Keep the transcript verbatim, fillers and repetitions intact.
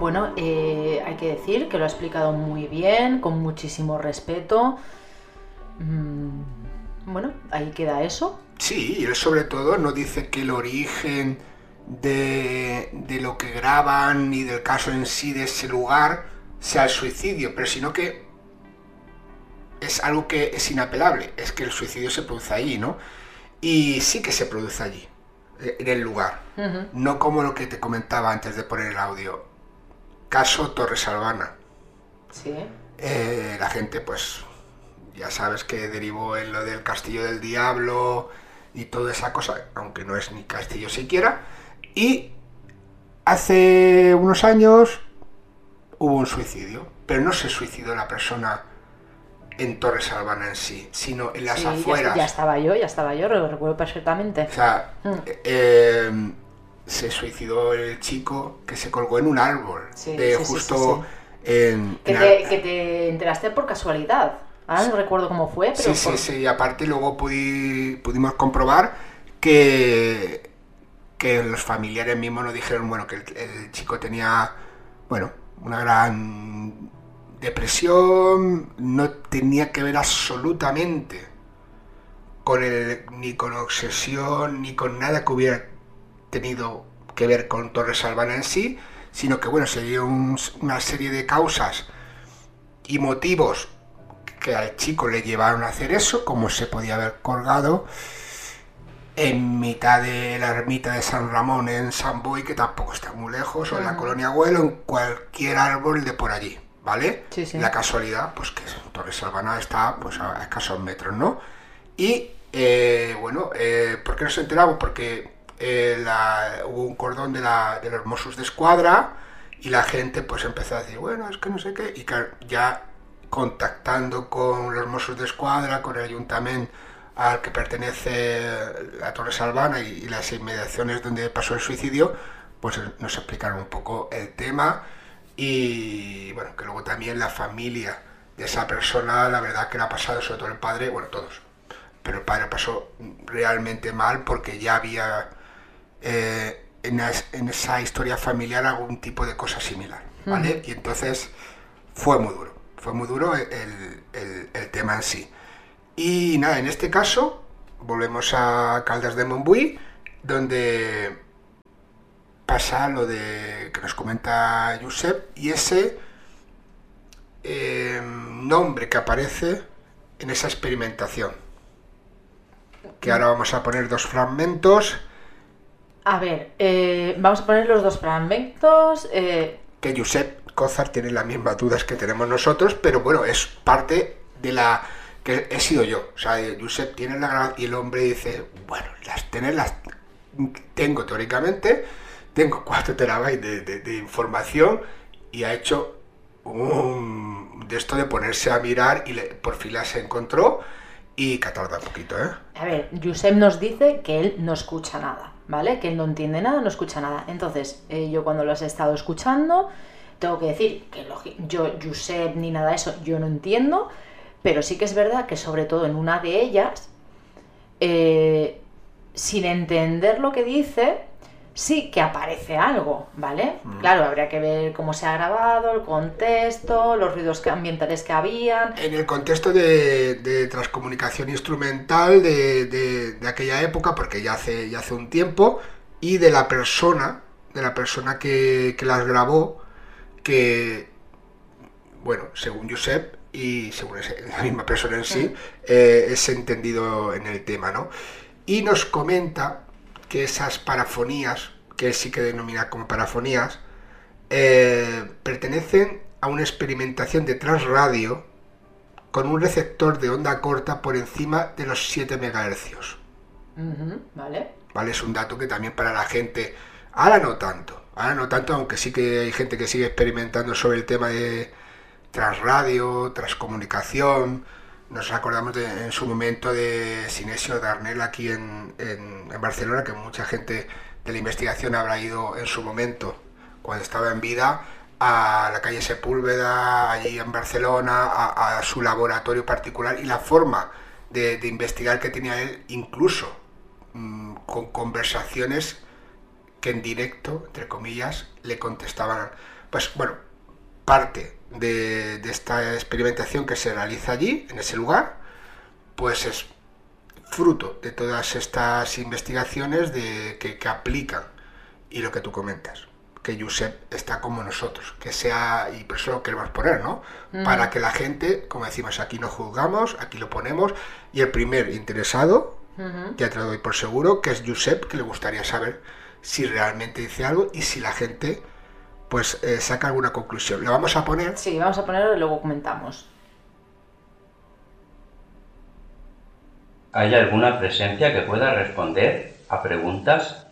Bueno, eh, hay que decir que lo ha explicado muy bien, con muchísimo respeto. Mm, bueno, ahí queda eso. Sí, y él sobre todo no dice que el origen de, de lo que graban y del caso en sí de ese lugar sea el suicidio, pero sino que es algo que es inapelable, es que el suicidio se produce allí, ¿no? Y sí que se produce allí, en el lugar. Uh-huh. No como lo que te comentaba antes de poner el audio. Caso Torres Albana. Sí. Eh, la gente, pues, ya sabes que derivó en lo del Castillo del Diablo y toda esa cosa, aunque no es ni castillo siquiera. Y hace unos años hubo un suicidio, pero no se suicidó la persona en Torres Albana en sí, sino en las sí, afueras. Ya, ya estaba yo, ya estaba yo, lo recuerdo perfectamente. O sea, mm. eh, se suicidó el chico que se colgó en un árbol, sí, eh, sí, justo sí, sí, sí. En, que, en te, al... que te enteraste por casualidad. Ahora sí. No recuerdo cómo fue, pero... Sí, por... sí, sí, y aparte luego pudi, pudimos comprobar que, que los familiares mismos nos dijeron, bueno, que el, el chico tenía, bueno, una gran depresión, no tenía que ver absolutamente con el, ni con obsesión, ni con nada que hubiera tenido que ver con Torres Albana en sí, sino que, bueno, se dio un, una serie de causas y motivos que al chico le llevaron a hacer eso, como se podía haber colgado en mitad de la ermita de San Ramón en San Boi, que tampoco está muy lejos, o en la Colonia Güell, o en cualquier árbol de por allí, ¿vale? Sí, sí. La casualidad, pues que Torres Albana está pues a escasos metros, ¿no? Y, eh, bueno, eh, ¿por qué nos enteramos? Porque eh, la, hubo un cordón de, la, de los Mossos d'Esquadra y la gente pues empezó a decir, bueno, es que no sé qué, y que ya contactando con los Mossos d'Esquadra, con el ayuntamiento al que pertenece la Torres Albana y, y las inmediaciones donde pasó el suicidio, pues nos explicaron un poco el tema y bueno, que luego también la familia de esa persona, la verdad que la ha pasado, sobre todo el padre, bueno, todos, pero el padre pasó realmente mal porque ya había eh, en, es, en esa historia familiar algún tipo de cosa similar, ¿vale? Uh-huh. Y entonces fue muy duro, fue muy duro el, el, el tema en sí. Y nada, en este caso volvemos a Caldas de Montbui, donde pasa lo de que nos comenta Josep y ese eh, nombre que aparece en esa experimentación, que ahora vamos a poner dos fragmentos. A ver, eh, vamos a poner los dos fragmentos. Eh... Que Josep Cózar tiene las mismas dudas que tenemos nosotros, pero bueno, es parte de la... que he sido yo, o sea, Josep tiene la grabación y el hombre dice, bueno, las tener las tengo teóricamente, tengo cuatro terabytes de, de, de información y ha hecho un de esto de ponerse a mirar y le, por fin las encontró y que ha tardado un poquito, ¿eh? A ver, Josep nos dice que él no escucha nada, ¿vale? Que él no entiende nada, no escucha nada. Entonces, eh, yo cuando los he estado escuchando, tengo que decir que yo, Josep ni nada de eso, yo no entiendo. Pero sí que es verdad que sobre todo en una de ellas, eh, sin entender lo que dice, sí que aparece algo, ¿vale? Mm. Claro, habría que ver cómo se ha grabado, el contexto, los ruidos ambientales que habían. En el contexto de, de transcomunicación instrumental de, de, de aquella época, porque ya hace, ya hace un tiempo, y de la persona, de la persona que, que las grabó, que, bueno, según Josep, y según la misma persona en sí, eh, es entendido en el tema, ¿no? Y nos comenta que esas parafonías, que él sí que denomina como parafonías, eh, pertenecen a una experimentación de transradio con un receptor de onda corta por encima de los siete megahercios. Uh-huh, ¿vale? Vale, es un dato que también para la gente, ahora no tanto, ahora no tanto, aunque sí que hay gente que sigue experimentando sobre el tema de transradio, transcomunicación. Nos acordamos de, en su momento de Sinesio Darnell aquí en, en, en Barcelona, que mucha gente de la investigación habrá ido en su momento, cuando estaba en vida, a la calle Sepúlveda, allí en Barcelona, a, a su laboratorio particular y la forma de, de investigar que tenía él, incluso mmm, con conversaciones que en directo, entre comillas, le contestaban pues bueno, parte de, de esta experimentación que se realiza allí, en ese lugar, pues es fruto de todas estas investigaciones de, que, que aplican, y lo que tú comentas, que Josep está como nosotros, que sea, y por eso lo queremos poner, ¿no? Mm. Para que la gente, como decimos, aquí no juzgamos, aquí lo ponemos, y el primer interesado, uh-huh. ya te lo doy por seguro, que es Josep, que le gustaría saber si realmente dice algo y si la gente pues eh, saca alguna conclusión. ¿Lo vamos a poner? Sí, vamos a ponerlo y luego comentamos. ¿Hay alguna presencia que pueda responder a preguntas?